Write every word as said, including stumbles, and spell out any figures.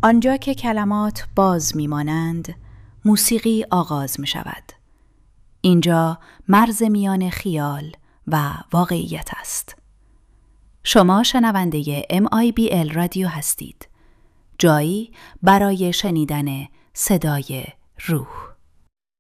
آنجا که کلمات باز میمانند، موسیقی آغاز می شود. اینجا مرز میان خیال و واقعیت است. شما شنونده ام آی بی ال رادیو هستید. جایی برای شنیدن صدای روح.